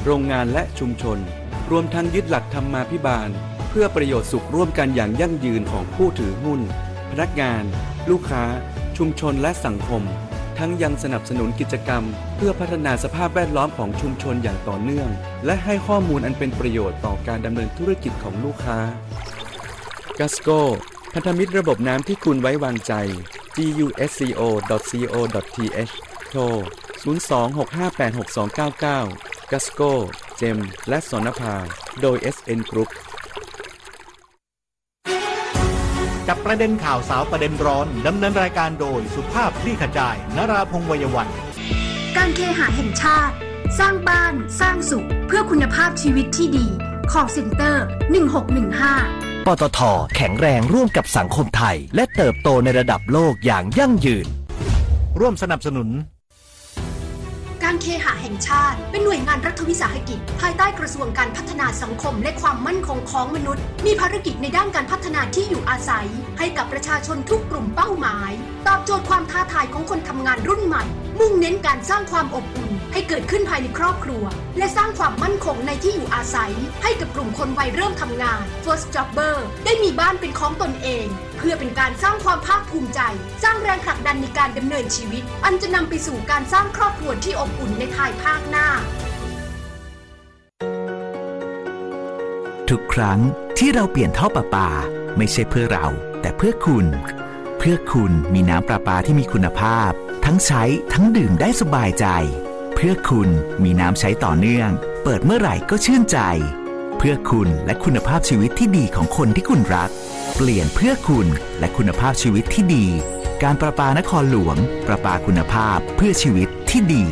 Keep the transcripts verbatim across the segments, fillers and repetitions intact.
โรงงานและชุมชนรวมทั้งยึดหลักธรรมาภิบาลเพื่อประโยชน์สุขร่วมกันอย่างยั่งยืนของผู้ถือหุ้นพนักงานลูกค้าชุมชนและสังคมทั้งยังสนับสนุนกิจกรรมเพื่อพัฒนาสภาพแวดล้อมของชุมชนอย่างต่อเนื่องและให้ข้อมูลอันเป็นประโยชน์ต่อการดำเนินธุรกิจของลูกค้า Gasco พันธมิตรระบบน้ำที่คุณไว้วางใจ จี ยู เอส ซี โอ ดอท ซี โอ ดอท ที เอช โทร ศูนย์ สอง หก ห้า แปด หก สอง เก้า เก้า Gasco เจมและสนภาโดย เอส เอ็น Group จับประเด็นข่าวสาวประเด็นร้อนดำเนินรายการโดยสุภาพคลี่ขจายนราพงษ์ วัยวันการเคหะแห่งชาติสร้างบ้านสร้างสุขเพื่อคุณภาพชีวิตที่ดี Call Center หนึ่ง หก หนึ่ง ห้าปตท.แข็งแรงร่วมกับสังคมไทยและเติบโตในระดับโลกอย่างยั่งยืนร่วมสนับสนุนการเคหะแห่งชาติเป็นหน่วยงานรัฐวิสาหกิจภายใต้กระทรวงการพัฒนาสังคมและความมั่นคงของมนุษย์มีภารกิจในด้านการพัฒนาที่อยู่อาศัยให้กับประชาชนทุกกลุ่มเป้าหมายตอบโจทย์ความท้าทายของคนทำงานรุ่นใหม่มุ่งเน้นการสร้างความอบอุ่นให้เกิดขึ้นภายในครอบครัวและสร้างความมั่นคงในที่อยู่อาศัยให้กับกลุ่มคนวัยเริ่มทำงาน First Jobber ได้มีบ้านเป็นของตนเองเพื่อเป็นการสร้างความภาคภูมิใจสร้างแรงผลักดันในการดำเนินชีวิตอันจะนำไปสู่การสร้างครอบครัวที่อบอุ่นในภายภาคหน้าทุกครั้งที่เราเปลี่ยนท่อประปาไม่ใช่เพื่อเราแต่เพื่อคุณเพื่อคุณมีน้ำประปาที่มีคุณภาพทั้งใช้ทั้งดื่มได้สบายใจเพื่อคุณมีน้ำใช้ต่อเนื่องเปิดเมื่อไหร่ก็ชื่นใจเพื่อคุณและคุณภาพชีวิตที่ดีของคนที่คุณรักเปลี่ยนเพื่อคุณและคุณภาพชีวิตที่ดีการประปานครหลวงประปาคุณภาพเพื่อชีวิตที่ดี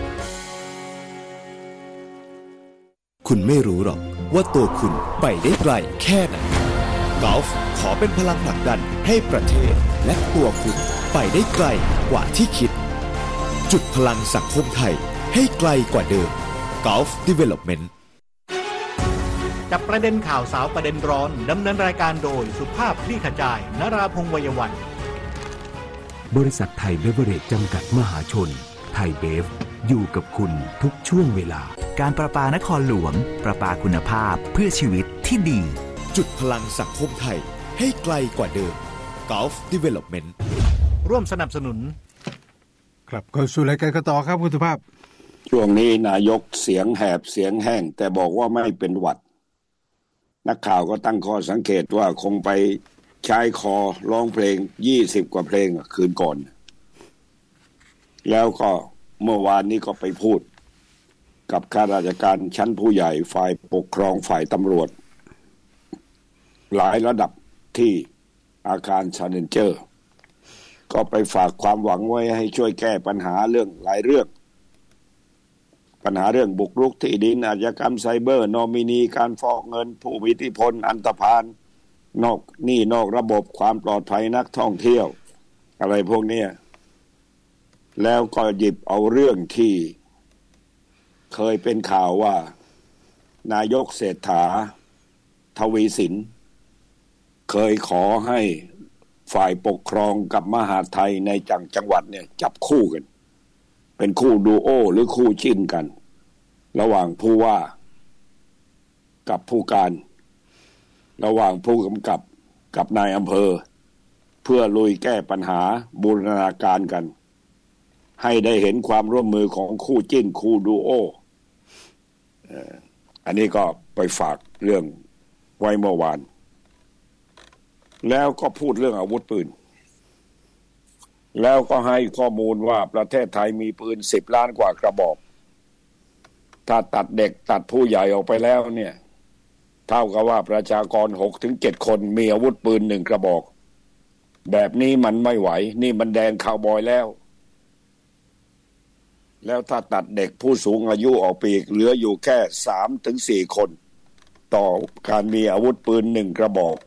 คุณไม่รู้หรอกว่าตัวคุณไปได้ไกลแค่ไหนกอล์ฟขอเป็นพลังผลักดันให้ประเทศและตัวคุณไปได้ไกลกว่าที่คิดจุดพลังสังคมไทยให้ไกลกว่าเดิม Gulf Development จับประเด็นข่าวสาวประเด็นร้อนดำเนินรายการโดยสุภาพคลี่ขจายนราพงษ์ วัยวันบริษัทไทยเบเวอเรจจำกัดมหาชนไทยเบฟอยู่กับคุณทุกช่วงเวลาการประปานครหลวงประปาคุณภาพเพื่อชีวิตที่ดีจุดพลังสังคมไทยให้ไกลกว่าเดิม Gulf Development ร่วมสนับสนุนครับเข้าสู่รายการกันต่อครับคุณสุภาพช่วงนี้นายกเสียงแหบเสียงแห้งแต่บอกว่าไม่เป็นหวัดนักข่าวก็ตั้งข้อสังเกตว่าคงไปใช้คอร้องเพลงยี่สิบกว่าเพลงคืนก่อนแล้วก็เมื่อวานนี้ก็ไปพูดกับข้าราชการชั้นผู้ใหญ่ฝ่ายปกครองฝ่ายตำรวจหลายระดับที่อาคารชาเลนเจอร์ก็ไปฝากความหวังไว้ให้ช่วยแก้ปัญหาเรื่องหลายเรื่องปัญหาเรื่องบุกรุกที่ดินอาชญากรรมไซเบอร์นอมินีการฟอกเงินผู้มีอิทธิพลอันธพาลนอกหนี้นอกระบบความปลอดภัยนักท่องเที่ยวอะไรพวกนี้แล้วก็หยิบเอาเรื่องที่เคยเป็นข่าวว่านายกเศรษฐาทวีสินเคยขอให้ฝ่ายปกครองกับมหาดไทยในจังจังหวัดเนี่ยจับคู่กันเป็นคู่ดูโอหรือคู่จิ้นกันระหว่างผู้ว่ากับผู้การระหว่างผู้กำกับกับนายอำเภอเพื่อลุยแก้ปัญหาบูรณาการกันให้ได้เห็นความร่วมมือของคู่จิ้นคู่ดูโออันนี้ก็ไปฝากเรื่องไว้เมื่อวานแล้วก็พูดเรื่องอาวุธปืนแล้วก็ให้ข้อมูลว่าประเทศไทยมีปืนสิบล้านกว่ากระบอกถ้าตัดเด็กตัดผู้ใหญ่ออกไปแล้วเนี่ยเท่ากับว่าประชากร หกถึงเจ็ด คนมีอาวุธปืนหนึ่งกระบอกแบบนี้มันไม่ไหวนี่มันแดงคาวบอยแล้วแล้วถ้าตัดเด็กผู้สูงอายุออกไปอีกเหลืออยู่แค่ สามถึงสี่ คนต่อการมีอาวุธปืนหนึ่งกระบอก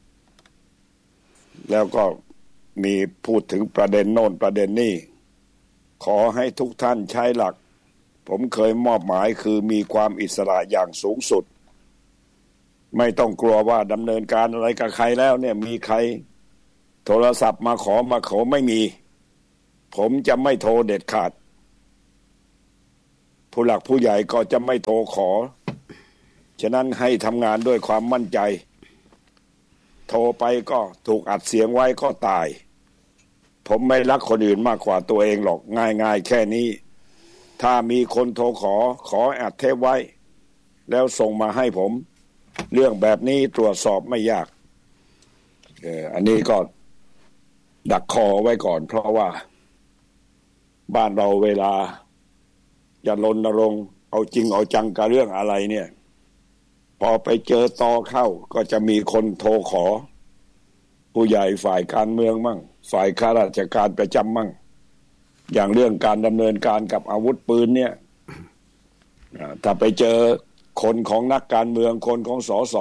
แล้วก็มีพูดถึงประเด็นโน่นประเด็นนี่ขอให้ทุกท่านใช้หลักผมเคยมอบหมายคือมีความอิสระอย่างสูงสุดไม่ต้องกลัวว่าดำเนินการอะไรกับใครแล้วเนี่ยมีใครโทรศัพท์มาขอมาขอไม่มีผมจะไม่โทรเด็ดขาดผผู้หลักผู้ใหญ่ก็จะไม่โทรขอฉะนั้นให้ทำงานด้วยความมั่นใจโทรไปก็ถูกอัดเสียงไว้ก็ตายผมไม่รักคนอื่นมากกว่าตัวเองหรอกง่ายๆแค่นี้ถ้ามีคนโทรขอขออัดเทปไว้แล้วส่งมาให้ผมเรื่องแบบนี้ตรวจสอบไม่ยากเอออันนี้ก็ดักคอไว้ก่อนเพราะว่าบ้านเราเวลาจะรณรงค์เอาจริงเอาจังกับเรื่องอะไรเนี่ยพอไปเจอตอเข้าก็จะมีคนโทรขอผู้ใหญ่ฝ่ายการเมืองมั่งฝ่ายข้าราชการประจำมั่งอย่างเรื่องการดำเนินการกับอาวุธปืนเนี่ยถ้าไปเจอคนของนักการเมืองคนของสส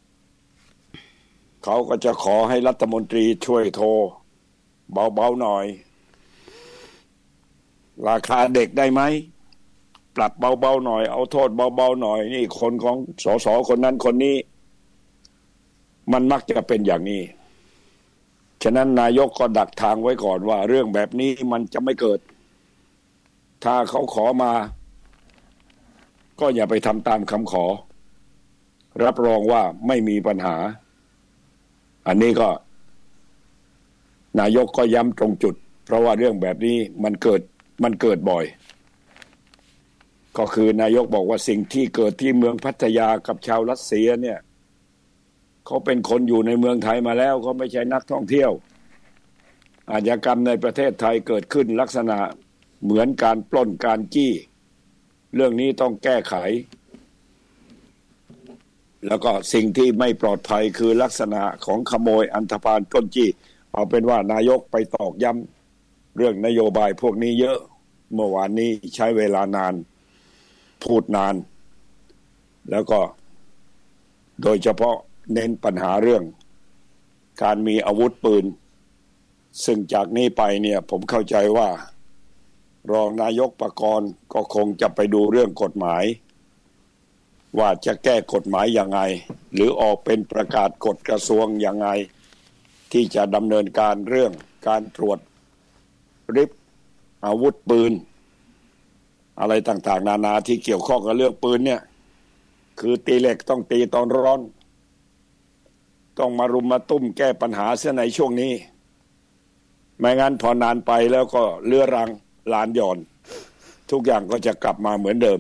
เขาก็จะขอให้รัฐมนตรีช่วยโทรเบาๆหน่อยราคาเด็กได้ไหมปรับเบาๆหน่อยเอาโทษเบาๆหน่อยนี่คนของสสคนนั้นคนนี้มันมักจะเป็นอย่างนี้ฉะนั้นนายกก็ดักทางไว้ก่อนว่าเรื่องแบบนี้มันจะไม่เกิดถ้าเขาขอมาก็อย่าไปทำตามคำขอรับรองว่าไม่มีปัญหาอันนี้ก็นายกก็ย้ำตรงจุดเพราะว่าเรื่องแบบนี้มันเกิดมันเกิดบ่อยก็คือนายกบอกว่าสิ่งที่เกิดที่เมืองพัทยากับชาวรัสเซียเนี่ยเขาเป็นคนอยู่ในเมืองไทยมาแล้วเขาไม่ใช่นักท่องเที่ยวอาชญากรรมในประเทศไทยเกิดขึ้นลักษณะเหมือนการปล้นการจี้เรื่องนี้ต้องแก้ไขแล้วก็สิ่งที่ไม่ปลอดภัยคือลักษณะของขโมยอันธพาลปล้นจี้เอาเป็นว่านายกไปตอกย้ำเรื่องนโยบายพวกนี้เยอะเมื่อวานนี้ใช้เวลานานพูดนานแล้วก็โดยเฉพาะเน้นปัญหาเรื่องการมีอาวุธปืนซึ่งจากนี้ไปเนี่ยผมเข้าใจว่ารองนายกปกรณ์ก็คงจะไปดูเรื่องกฎหมายว่าจะแก้กฎหมายยังไงหรือออกเป็นประกาศกฎกระทรวงยังไงที่จะดำเนินการเรื่องการตรวจริบอาวุธปืนอะไรต่างๆนานาที่เกี่ยวข้องกับเรื่องปืนเนี่ยคือตีเหล็กต้องตีตอนร้อนต้องมารุมมาตุ้มแก้ปัญหาเสียในช่วงนี้ไม่งั้นพอนานไปแล้วก็เลื้อรังลานหย่อนทุกอย่างก็จะกลับมาเหมือนเดิม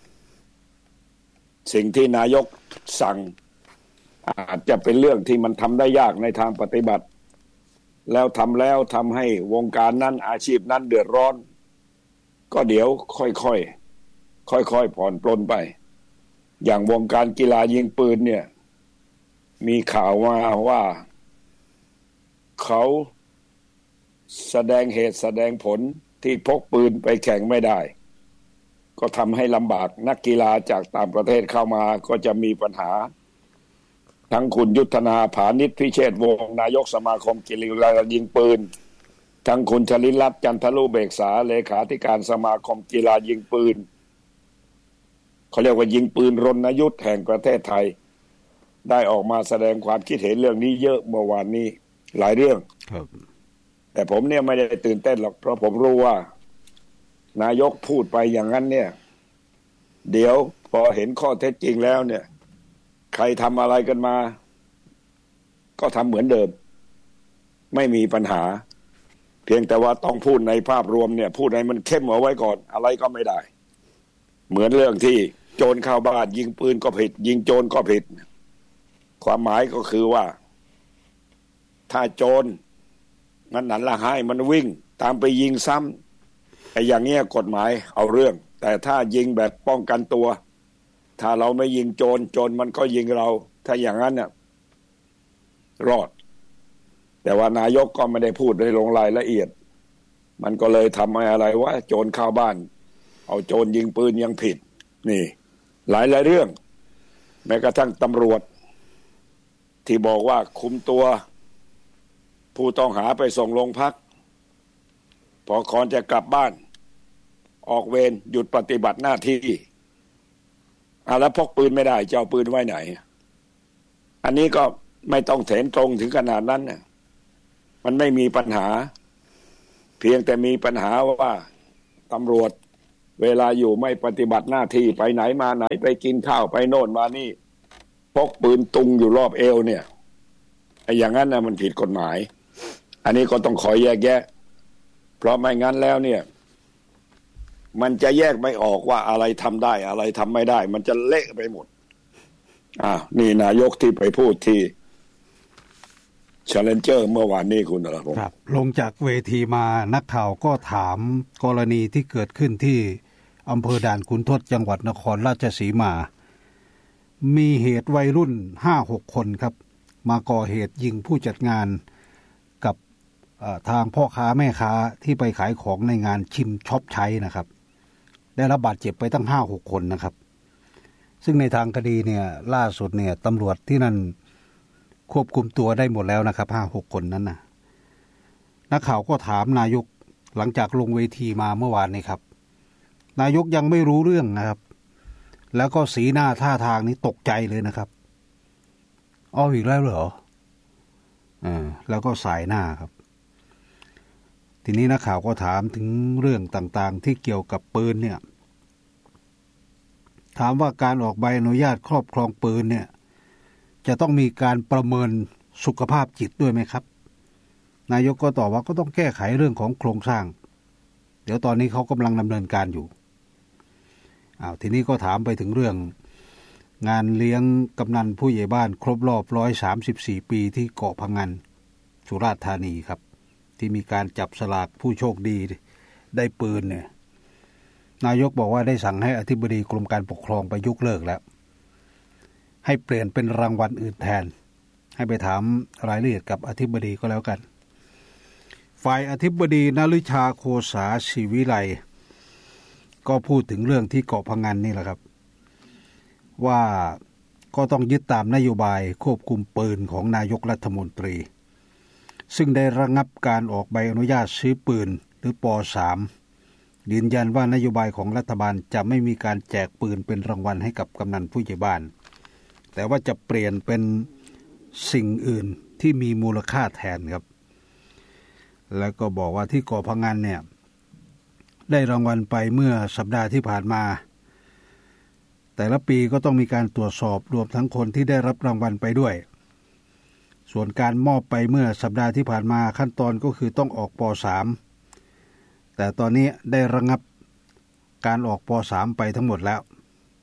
สิ่งที่นายกสั่งอาจจะเป็นเรื่องที่มันทำได้ยากในทางปฏิบัติแล้วทำแล้วทำให้วงการนั้นอาชีพนั้นเดือดร้อนก็เดี๋ยวค่อยๆค่อยๆผ่อนปลนไปอย่างวงการกีฬายิงปืนเนี่ยมีข่าวมาว่าเขาแสดงเหตุแสดงผลที่พกปืนไปแข่งไม่ได้ก็ทำให้ลำบากนักกีฬาจากต่างประเทศเข้ามาก็จะมีปัญหาทั้งคุณยุทธนาผานิชพิเชษฐ์วงศ์นายกสมาคมกีฬายิงปืนทั้งคุณชลินรัตน์จันทรุเบกษาเลขาธิการสมาคมกีฬายิงปืนเขาเรียกว่ายิงปืนรณยุทธ์แห่งประเทศไทยได้ออกมาแสดงความคิดเห็นเรื่องนี้เยอะเมื่อวานนี้หลายเรื่องครับแต่ผมเนี่ยไม่ได้ตื่นเต้นหรอกเพราะผมรู้ว่านายกพูดไปอย่างนั้นเนี่ยเดี๋ยวพอเห็นข้อเท็จจริงแล้วเนี่ยใครทำอะไรกันมาก็ทำเหมือนเดิมไม่มีปัญหาเพียงแต่ว่าต้องพูดในภาพรวมเนี่ยพูดให้มันเข้มเอาไว้ก่อนอะไรก็ไม่ได้เหมือนเรื่องที่โจรเข้าบ้านยิงปืนก็ผิดยิงโจรก็ผิดความหมายก็คือว่าถ้าโจรมันหนันละให้มันวิ่งตามไปยิงซ้ำไอ้อย่างเงี้ยกฎหมายเอาเรื่องแต่ถ้ายิงแบบป้องกันตัวถ้าเราไม่ยิงโจรโจรมันก็ยิงเราถ้าอย่างนั้นเนี่ยรอดแต่ว่านายกก็ไม่ได้พูดในลงรายละเอียดมันก็เลยทำให้อะไรว่าโจรเข้าบ้านเอาโจรยิงปืนยังผิดนี่หลายหลายเรื่องแม้กระทั่งตำรวจที่บอกว่าคุมตัวผู้ต้องหาไปส่งโรงพักพอก่อนจะกลับบ้านออกเวรหยุดปฏิบัติหน้าที่อ่ะแล้วพกปืนไม่ได้จะเอาปืนไว้ไหนอันนี้ก็ไม่ต้องเถนตรงถึงขนาดนั้นน่ะมันไม่มีปัญหาเพียงแต่มีปัญหาว่าตำรวจเวลาอยู่ไม่ปฏิบัติหน้าที่ไปไหนมาไหนไปกินข้าวไปโน่นมานี่พกปืนตุงอยู่รอบเอวเนี่ยไอ้อย่างนั้นนะมันผิดกฎหมายอันนี้ก็ต้องคอยแยกแยะเพราะไม่งั้นแล้วเนี่ยมันจะแยกไม่ออกว่าอะไรทำได้อะไรทำไม่ได้มันจะเละไปหมดอ่านี่นายกที่ไปพูดที่ Challenger เมื่อวานนี้คุณอะไรผมครับลงจากเวทีมานักข่าวก็ถามกรณีที่เกิดขึ้นที่อำเภอด่านขุนทดจังหวัดนครราชสีมามีเหตุวัยรุ่น ห้าหก คนครับมาก่อเหตุยิงผู้จัดงานกับทางพ่อค้าแม่ค้าที่ไปขายของในงานชิมช็อปใช้นะครับได้รับบาดเจ็บไปตั้ง ห้าหก คนนะครับซึ่งในทางคดีเนี่ยล่าสุดเนี่ยตำรวจที่นั่นควบคุมตัวได้หมดแล้วนะครับ ห้าหก คนนั้นนะนักข่าวก็ถามนายกหลังจากลงเวทีมาเมื่อวานนี้ครับนายกยังไม่รู้เรื่องนะครับแล้วก็สีหน้าท่าทางนี้ตกใจเลยนะครับอ้ออีกแล้วเหรออ่าแล้วก็สายหน้าครับทีนี้นักข่าวก็ถามถึงเรื่องต่างๆที่เกี่ยวกับปืนเนี่ยถามว่าการออกใบอนุญาตครอบครองปืนเนี่ยจะต้องมีการประเมินสุขภาพจิตด้วยไหมครับนายกก็ตอบว่าก็ต้องแก้ไขเรื่องของโครงสร้างเดี๋ยวตอนนี้เขากำลังดำเนินการอยู่อ้าวทีนี้ก็ถามไปถึงเรื่องงานเลี้ยงกำนันผู้ใหญ่บ้านครบรอบหนึ่งร้อยสามสิบสี่ปีที่เกาะพะงันสุราษฎร์ธานีครับที่มีการจับสลากผู้โชคดีได้ปืนเนี่ยนายกบอกว่าได้สั่งให้อธิบดีกรมการปกครองไปยกเลิกแล้วให้เปลี่ยนเป็นรางวัลอื่นแทนให้ไปถามรายละเอียดกับอธิบดีก็แล้วกันฝ่ายอธิบดีนฤชาโคสาศิวิไลก็พูดถึงเรื่องที่เกาะพะงันนี่แหละครับว่าก็ต้องยึดตามนโยบายควบคุมปืนของนายกรัฐมนตรีซึ่งได้ระงับการออกใบอนุญาตซื้อปืนหรือป สาม ยืนยันว่านโยบายของรัฐบาลจะไม่มีการแจกปืนเป็นรางวัลให้กับกำนันผู้ใหญ่บ้านแต่ว่าจะเปลี่ยนเป็นสิ่งอื่นที่มีมูลค่าแทนครับแล้วก็บอกว่าที่เกาะพะงันเนี่ยได้รางวัลไปเมื่อสัปดาห์ที่ผ่านมาแต่ละปีก็ต้องมีการตรวจสอบรวมทั้งคนที่ได้รับรางวัลไปด้วยส่วนการมอบไปเมื่อสัปดาห์ที่ผ่านมาขั้นตอนก็คือต้องออกป สาม แต่ตอนนี้ได้ระงับการออกป สาม ไปทั้งหมดแล้ว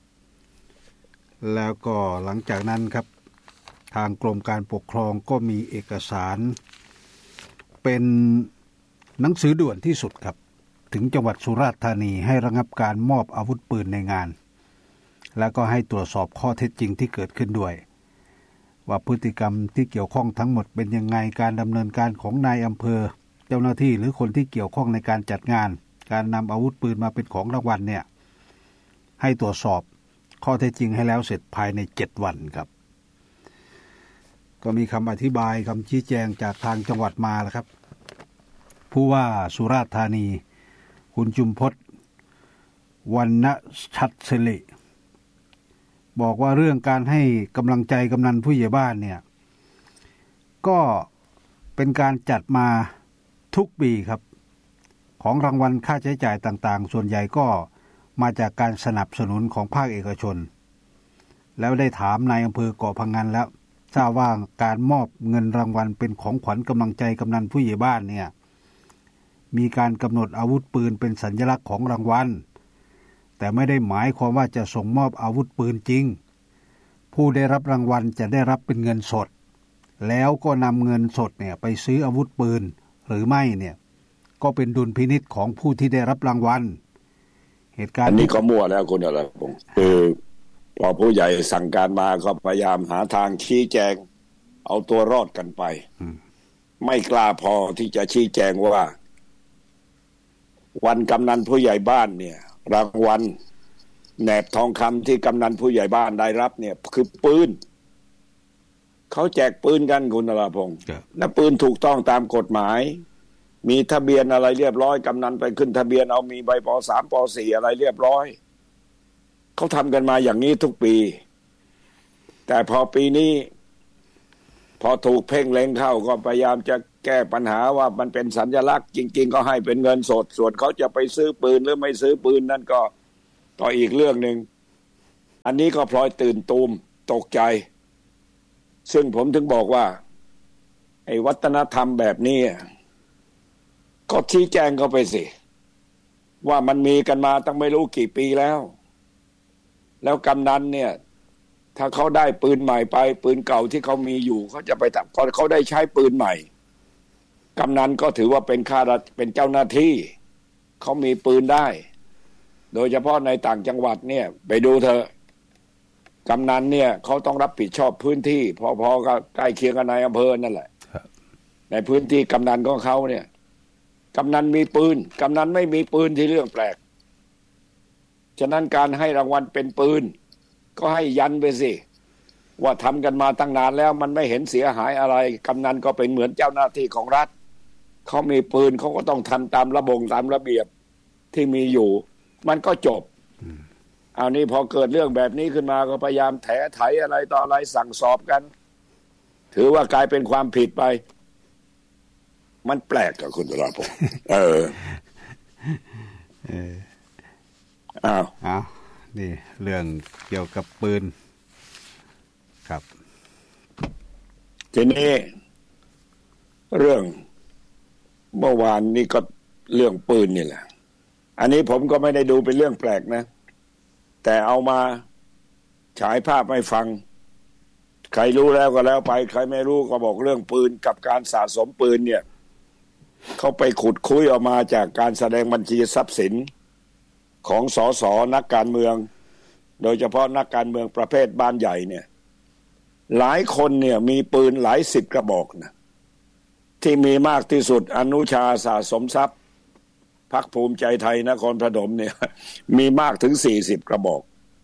แล้วก็หลังจากนั้นครับทางกรมการปกครองก็มีเอกสารเป็นหนังสือด่วนที่สุดครับถึงจังหวัดสุราษฎร์ธานีให้ระงับการมอบอาวุธปืนในงานแล้วก็ให้ตรวจสอบข้อเท็จจริงที่เกิดขึ้นด้วยว่าพฤติกรรมที่เกี่ยวข้องทั้งหมดเป็นยังไงการดำเนินการของนายอำเภอเจ้าหน้าที่หรือคนที่เกี่ยวข้องในการจัดงานการนำอาวุธปืนมาเป็นของรางวัลเนี่ยให้ตรวจสอบข้อเท็จจริงให้แล้วเสร็จภายในเจ็ดวันครับก็มีคำอธิบายคำชี้แจงจากทางจังหวัดมาแล้วครับผู้ว่าสุราษฎร์ธานีคุณจุมพจน์วรรณชัดศิริบอกว่าเรื่องการให้กำลังใจกำนันผู้ใหญ่บ้านเนี่ยก็เป็นการจัดมาทุกปีครับของรางวัลค่าใช้จ่ายต่างๆส่วนใหญ่ก็มาจากการสนับสนุนของภาคเอกชนแล้วได้ถามนายอำเภอเกาะพะงันแล้วทราบว่าการมอบเงินรางวัลเป็นของขวัญกำลังใจกำนันผู้ใหญ่บ้านเนี่ยมีการกำหนดอาวุธปืนเป็นสัญลักษณ์ของรางวัลแต่ไม่ได้หมายความว่าจะส่งมอบอาวุธปืนจริงผู้ได้รับรางวัลจะได้รับเป็นเงินสดแล้วก็นำเงินสดเนี่ยไปซื้ออาวุธปืนหรือไม่เนี่ยก็เป็นดุลพินิจของผู้ที่ได้รับรางวัลเหตุการณ์อันนี้ก็มั่วแล้วคุณอะไรผมคือพอผู้ใหญ่สั่งการมาก็พยายามหาทางชี้แจงเอาตัวรอดกันไปไม่กล้าพอที่จะชี้แจงว่าวันกำนันผู้ใหญ่บ้านเนี่ยรางวัลแหนบทองคำที่กำนันผู้ใหญ่บ้านได้รับเนี่ยคือปืนเขาแจกปืนกันคุณนราพงศ์และปืนถูกต้องตามกฎหมายมีทะเบียนอะไรเรียบร้อยกำนันไปขึ้นทะเบียนเอามีใบป.สาม ป.สี่ อะไรเรียบร้อยเขาทำกันมาอย่างนี้ทุกปีแต่พอปีนี้พอถูกเพ่งเล็งเข้าก็พยายามจะแก้ปัญหาว่ามันเป็นสัญลักษณ์จริงๆก็ให้เป็นเงินสดส่วนเขาจะไปซื้อปืนหรือไม่ซื้อปืนนั่นก็ก็อีกเรื่องนึงอันนี้ก็พลอยตื่นตูมตกใจซึ่งผมถึงบอกว่าไอ้วัฒนธรรมแบบนี้ก็ชี้แจงเข้าไปสิว่ามันมีกันมาตั้งไม่รู้กี่ปีแล้วแล้วกำนันเนี่ยถ้าเขาได้ปืนใหม่ไปปืนเก่าที่เขามีอยู่เขาจะไปทำพอเขาได้ใช้ปืนใหม่กำนันก็ถือว่าเป็นข้าราชเป็นเจ้าหน้าที่เขามีปืนได้โดยเฉพาะในต่างจังหวัดเนี่ยไปดูเถอะกำนันเนี่ยเขาต้องรับผิดชอบพื้นที่พอๆกับใกล้เคียงกับนายอำเภอนั่นแหละในพื้นที่กำนันของเขาเนี่ยกำนันมีปืนกำนันไม่มีปืนที่เรื่องแปลกฉะนั้นการให้รางวัลเป็นปืนก็ให้ยันไปสิว่าทำกันมาตั้งนานแล้วมันไม่เห็นเสียหายอะไรกำนันก็เป็นเหมือนเจ้าหน้าที่ของรัฐเขามีปืนเขาก็ต้องทำตามระบบตามระเบียบที่มีอยู่มันก็จบเอานี่พอเกิดเรื่องแบบนี้ขึ้นมาก็พยายามแถไถอะไรต่ออะไรสั่งสอบกันถือว่ากลายเป็นความผิดไปมันแปลกกับคุณวราพงษ์เออเอออ้าวอ้าวนี่เรื่องเกี่ยวกับปืนครับทีนี้เรื่องเมื่อวานนี้ก็เรื่องปืนนี่แหละอันนี้ผมก็ไม่ได้ดูเป็นเรื่องแปลกนะแต่เอามาฉายภาพให้ฟังใครรู้แล้วก็แล้วไปใครไม่รู้ก็บอกเรื่องปืนกับการสะสมปืนเนี่ยเขาไปขุดคุยออกมาจากการแสดงบัญชีทรัพย์สินของสสนักการเมืองโดยเฉพาะนักการเมืองประเภทบ้านใหญ่เนี่ยหลายคนเนี่ยมีปืนหลายสิบกระบอกนะที่มีมากที่สุดอนุชาสะสมทรัพย์พรรคภูมิใจไทยนครปฐมเนี่ยมีมากถึงสี่สิบกระบอก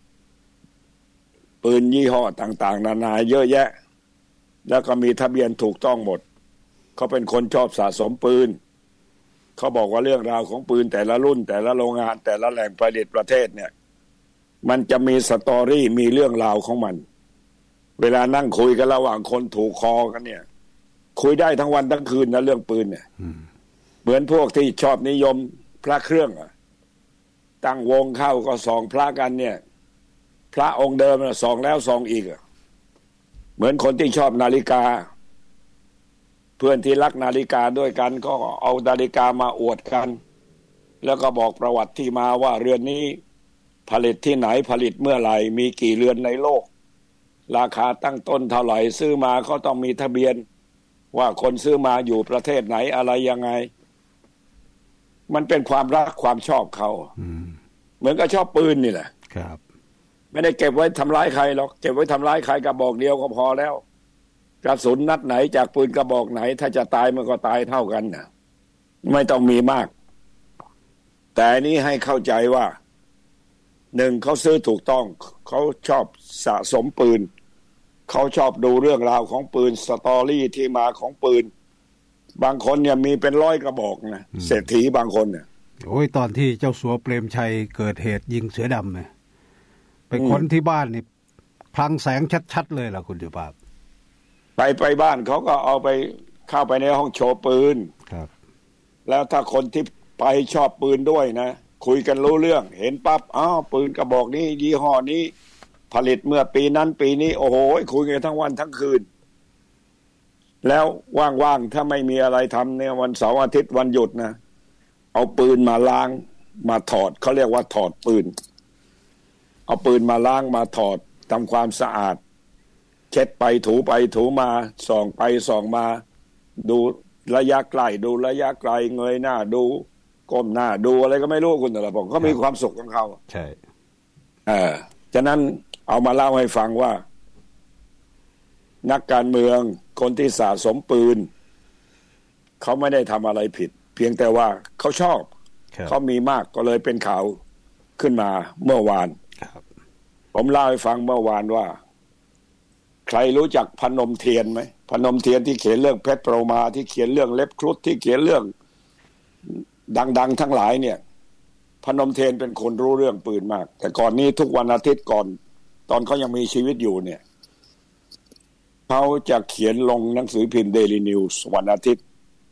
ปืนยี่ห้อต่างๆนานาเยอะแยะแล้วก็มีทะเบียนถูกต้องหมดเขาเป็นคนชอบสะสมปืนเขาบอกว่าเรื่องราวของปืนแต่ละรุ่นแต่ละโรงงานแต่ละแหล่งผลิตประเทศเนี่ยมันจะมีสตอรี่มีเรื่องราวของมันเวลานั่งคุยกันระหว่างคนถูกคอกันเนี่ยคุยได้ทั้งวันทั้งคืนนะเรื่องปืนเนี่ยเหมือนพวกที่ชอบนิยมพระเครื่องอ่ะตั้งวงเข้าก็ส่องพระกันเนี่ยพระองค์เดิมน่ะส่องแล้วส่องอีกอ่ะเหมือนคนที่ชอบนาฬิกาเพื่อนที่รักนาฬิกาด้วยกันก็เอานาฬิกามาอวดกันแล้วก็บอกประวัติที่มาว่าเรือนนี้ผลิตที่ไหนผลิตเมื่อไหร่มีกี่เรือนในโลกราคาตั้งต้นเท่าไหร่ซื้อมาเขาต้องมีทะเบียนว่าคนซื้อมาอยู่ประเทศไหนอะไรยังไงมันเป็นความรักความชอบเขาเหมือนกับชอบปืนนี่แหละครับไม่ได้เก็บไว้ทำร้ายใครหรอกเก็บไว้ทำร้ายใครกระบอกเดียวก็พอแล้วกระสุนนัดไหนจากปืนกระบอกไหนถ้าจะตายมันก็ตายเท่ากันนะไม่ต้องมีมากแต่นี้ให้เข้าใจว่าหนึ่งเขาซื้อถูกต้องเขาชอบสะสมปืนเขาชอบดูเรื่องราวของปืนสตอรี่ที่มาของปืนบางคนเนี่ยมีเป็นร้อยกระบอกนะเศรษฐีบางคนเนี่ยโอ้ยตอนที่เจ้าสัวเปรมชัยเกิดเหตุยิงเสือดำเนี่ยไปค้นที่บ้านนี่พลังแสงชัดๆเลยล่ะคุณสุภาพไปไปบ้านเขาก็เอาไปเข้าไปในห้องโชว์ปืนครับแล้วถ้าคนที่ไปชอบปืนด้วยนะคุยกันรู้เรื่องเห็นปั๊บอ้าวปืนกระบอกนี้ยี่ห้อนี้ผลิตเมื่อปีนั้นปีนี้โอ้โหคุยกันทั้งวันทั้งคืนแล้วว่างๆถ้าไม่มีอะไรทำเนี่ยวันเสาร์อาทิตย์วันหยุดนะเอาปืนมาล้างมาถอดเขาเรียกว่าถอดปืนเอาปืนมาล้างมาถอดทำความสะอาดเช็ดไปถูไปถูมาส่องไปส่องมาดูระยะใกล้ดูระยะไกลเงยหน้าดูก้มหน้าดูอะไรก็ไม่รู้คุณแต่ละผมเขามีความสุขของเขาใช่เออฉะนั้นเอามาเล่าให้ฟังว่านักการเมืองคนที่สะสมปืนเขาไม่ได้ทำอะไรผิดเพียงแต่ว่าเขาชอบเขามีมากก็เลยเป็นข่าวขึ้นมาเมื่อวานผมเล่าให้ฟังเมื่อวานว่าใครรู้จักพนมเทียนไหมพนมเทียนที่เขียนเรื่องเพชรโปรมาที่เขียนเรื่องเล็บครุฑที่เขียนเรื่องดังๆทั้งหลายเนี่ยพนมเทียนเป็นคนรู้เรื่องปืนมากแต่ก่อนนี้ทุกวันอาทิตย์ก่อนตอนเขายังมีชีวิตอยู่เนี่ย เขาจะเขียนลงหนังสือพิมพ์ Daily News วันอาทิตย์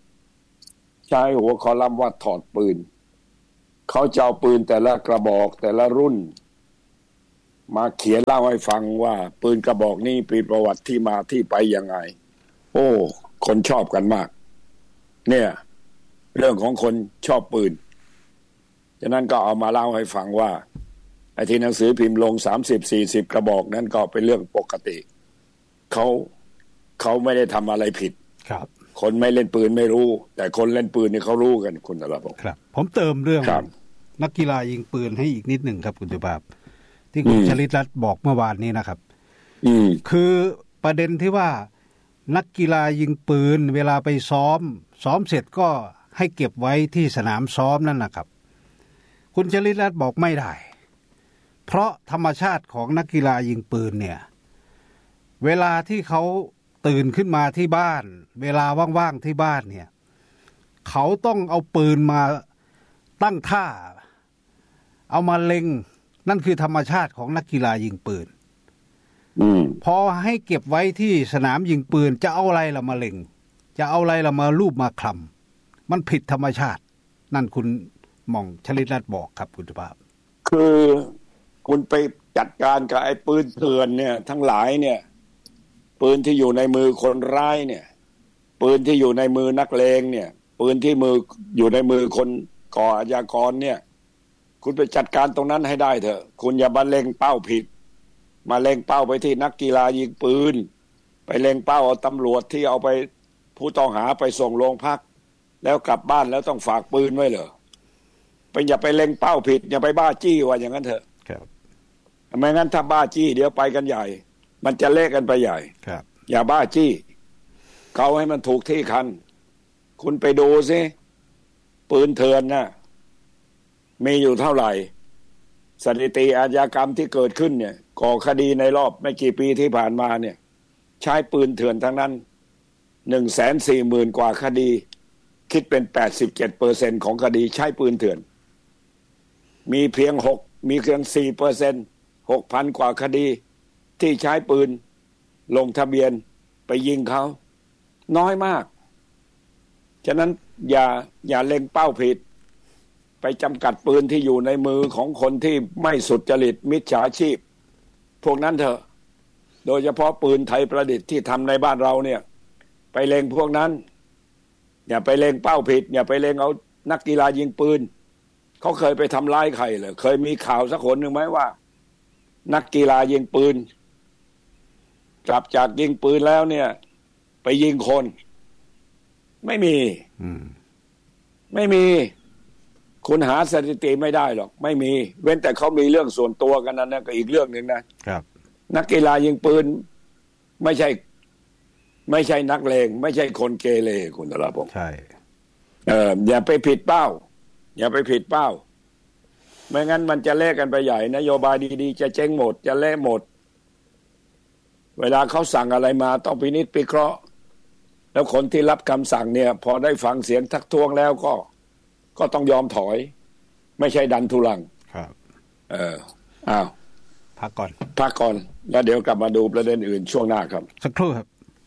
ใช้หัวคอลัมน์ว่าถอดปืนเขาจะเอาปืนแต่ละกระบอกแต่ละรุ่นมาเขียนเล่าให้ฟังว่าปืนกระบอกนี้มีประวัติที่มาที่ไปยังไงโอ้คนชอบกันมากเนี่ยเรื่องของคนชอบปืนฉะนั้นก็เอามาเล่าให้ฟังว่าไอ้ที่หนังสือพิมพ์ลงสามสิบ สี่สิบกระบอกนั้นก็เป็นเรื่องปกติเขาเขาไม่ได้ทำอะไรผิดครับคนไม่เล่นปืนไม่รู้แต่คนเล่นปืนนี่เขารู้กันคุณตลาดบอกครับผมเติมเรื่องนักกีฬายิงปืนให้อีกนิดหนึ่งครับคุณสุภาพที่คุณชลิตรัตน์บอกเมื่อวานนี้นะครับคือประเด็นที่ว่านักกีฬายิงปืนเวลาไปซ้อมซ้อมเสร็จก็ให้เก็บไว้ที่สนามซ้อมนั่นนะครับคุณชลิตรัตน์บอกไม่ได้เพราะธรรมชาติของนักกีฬายิงปืนเนี่ยเวลาที่เขาตื่นขึ้นมาที่บ้านเวลาว่างๆที่บ้านเนี่ยเขาต้องเอาปืนมาตั้งท่าเอามาเล็งนั่นคือธรรมชาติของนักกีฬายิงปืนพอให้เก็บไว้ที่สนามยิงปืนจะเอาอะไรละมาเล็งจะเอาอะไรละมาลูบมาคลำมันผิดธรรมชาตินั่นคุณหม่องชลิตรัตน์บอกครับคุณสุภาพคือคุณไปจัดการกับไอ้ปืนเถื่อนเนี่ยทั้งหลายเนี่ยปืนที่อยู่ในมือคนร้ายเนี่ยปืนที่อยู่ในมือนักเลงเนี่ยปืนที่มืออยู่ในมือคนก่ออาชญากรเนี่ยคุณไปจัดการตรงนั้นให้ได้เถอะคุณอย่ามาเล็งเป้าผิดมาเล็งเป้าไปที่นักกีฬายิงปืนไปเล็งเป้าเอาตำรวจที่เอาไปผู้ต้องหาไปส่งโรงพักแล้วกลับบ้านแล้วต้องฝากปืนไว้เหรอไปอย่าไปเล็งเป้าผิดอย่าไปบ้าจี้ว่าอย่างนั้นเถอะครับไม่งั้นถ้าบ้าจี้เดี๋ยวไปกันใหญ่มันจะเละกันไปใหญ่ครับอย่าบ้าจี้เขาให้มันถูกที่คันคุณไปดูสิปืนเถื่อนน่ะมีอยู่เท่าไหร่สถิติอาชญากรรมที่เกิดขึ้นเนี่ยก่อคดีในรอบไม่กี่ปีที่ผ่านมาเนี่ยใช้ปืนเถื่อนทั้งนั้น หนึ่งแสนสี่หมื่น กว่าคดีคิดเป็น แปดสิบเจ็ดเปอร์เซ็นต์ ของคดีใช้ปืนเถื่อนมีเพียง6มีเพียง สี่เปอร์เซ็นต์ หกพัน กว่าคดีที่ใช้ปืนลงทะเบียนไปยิงเขาน้อยมากฉะนั้นอย่าอย่าเล็งเป้าผิดไปจำกัดปืนที่อยู่ในมือของคนที่ไม่สุจริตมิจฉาชีพพวกนั้นเถอะโดยเฉพาะปืนไทยประดิษฐ์ที่ทำในบ้านเราเนี่ยไปเล็งพวกนั้นอย่าไปเล็งเป้าผิดอย่าไปเล็งเอานักกีฬายิงปืนเขาเคยไปทำร้ายใครเหรอเคยมีข่าวสักคนหนึ่งไหมว่านักกีฬายิงปืนกลับจากยิงปืนแล้วเนี่ยไปยิงคนไม่มีไม่มีคุณหาสถิติไม่ได้หรอกไม่มีเว้นแต่เขามีเรื่องส่วนตัวกันนั่นก็อีกเรื่องหนึ่งนะครับนักกีฬายิงปืนไม่ใช่ไม่ใช่นักเลงไม่ใช่คนเกเรคุณตลาดผมใช่เอออย่าไปผิดเป้าอย่าไปผิดเป้าไม่งั้นมันจะเละกันไปใหญ่นโยบายดีๆจะเจ๊งหมดจะเละหมดเวลาเขาสั่งอะไรมาต้องพินิจพิเคราะห์แล้วคนที่รับคำสั่งเนี่ยพอได้ฟังเสียงทักท้วงแล้วก็ก็ต้องยอมถอยไม่ใช่ดันทุลังครับเอออ้าวพักก่อนพักก่อนแล้วเดี๋ยวกลับมาดูประเด็นอื่นช่วงหน้าครับสักครู่ครับ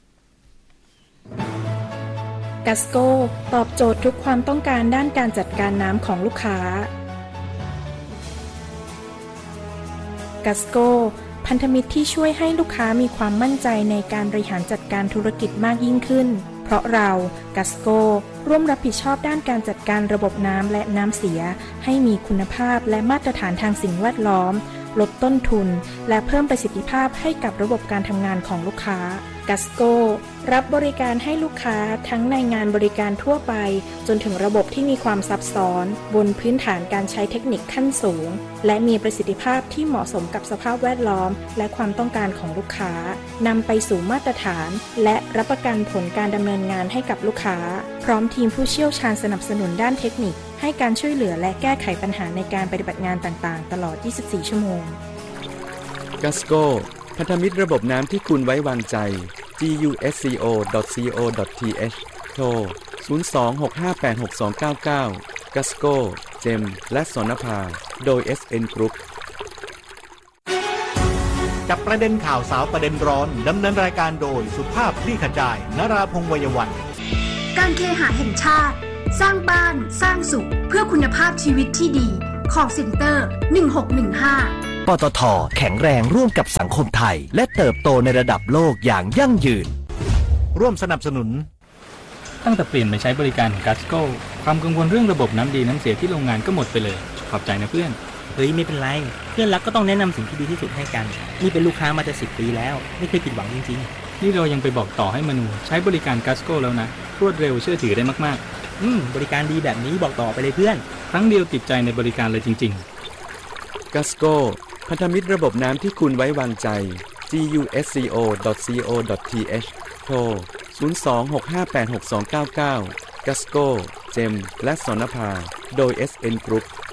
กัสโกตอบโจทย์ทุกความต้องการด้านการจัดการน้ำของลูกค้ากัสโกพันธมิตรที่ช่วยให้ลูกค้ามีความมั่นใจในการบริหารจัดการธุรกิจมากยิ่งขึ้นเพราะเรากัสโกร่วมรับผิดชอบด้านการจัดการระบบน้ำและน้ำเสียให้มีคุณภาพและมาตรฐานทางสิ่งแวดล้อมลดต้นทุนและเพิ่มประสิทธิภาพให้กับระบบการทำงานของลูกค้ากัสโกรับบริการให้ลูกค้าทั้งในงานบริการทั่วไปจนถึงระบบที่มีความซับซ้อนบนพื้นฐานการใช้เทคนิคขั้นสูงและมีประสิทธิภาพที่เหมาะสมกับสภาพแวดล้อมและความต้องการของลูกค้านำไปสู่มาตรฐานและรับประกันผลการดำเนินงานให้กับลูกค้าพร้อมทีมผู้เชี่ยวชาญสนับสนุนด้านเทคนิคให้การช่วยเหลือและแก้ไขปัญหาในการปฏิบัติงานต่างๆตลอดยี่สิบสี่ชั่วโมงกัสโกพันธมิตรระบบน้ำที่คุณไว้วางใจ จี ยู เอส ซี โอ ดอท ซี โอ ดอท ที เอช โทร ศูนย์ สอง หก ห้า แปด หก สอง เก้า เก้า กัสโก เจม และสนภาโดย เอส เอ็น Group จับประเด็นข่าวสาวประเด็นร้อนดำเนินรายการโดยสุภาพคลี่ขจายนราพงษ์วัยวันการเคหะแห่งชาติสร้างบ้านสร้างสุขเพื่อคุณภาพชีวิตที่ดี Call Center หนึ่งหกหนึ่งห้าปตท.แข็งแรงร่วมกับสังคมไทยและเติบโตในระดับโลกอย่างยั่งยืนร่วมสนับสนุนตั้งแต่เปลี่ยนไปใช้บริการของ Gasco ความกังวลเรื่องระบบน้ำดีน้ำเสียที่โรงงานก็หมดไปเลยขอบใจนะเพื่อนเฮ้ยไม่เป็นไรเพื่อนรักก็ต้องแนะนำสิ่งที่ดีที่สุดให้กันนี่เป็นลูกค้ามาจะสิบปีแล้วไม่เคยผิดหวังจริงๆนี่เรายังไปบอกต่อให้มนูใช้บริการ Gasco แล้วนะรวดเร็วเชื่อถือได้มากๆอืมบริการดีแบบนี้บอกต่อไปเลยเพื่อนครั้งเดียวติดใจในบริการเลยจริงๆ Gasco พันธมิตรระบบน้ำที่คุณไว้วางใจ จี ยู เอส ซี โอ ดอท ซี โอ ดอท ที เอช โทร ศูนย์ สอง หก ห้า แปด หก สอง เก้า เก้า Gasco เจมและสนภาโดย เอส เอ็น Group